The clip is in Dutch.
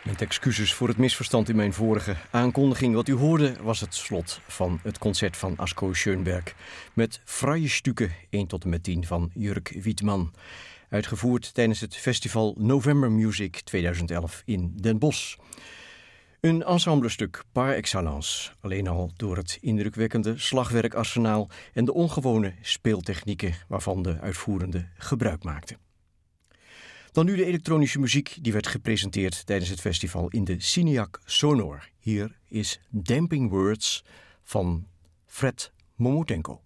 Met excuses voor het misverstand in mijn vorige aankondiging. Wat u hoorde was het slot van het concert van Asko Schoenberg met Freie Stücke 1 tot en met 10 van Jurk Wiedmann. Uitgevoerd tijdens het festival November Music 2011 in Den Bosch. Een ensemblestuk par excellence, alleen al door het indrukwekkende slagwerkarsenaal en de ongewone speeltechnieken waarvan de uitvoerende gebruik maakte. Dan nu de elektronische muziek die werd gepresenteerd tijdens het festival in de Cineac Sonor. Hier is Damping Words van Fred Momotenko.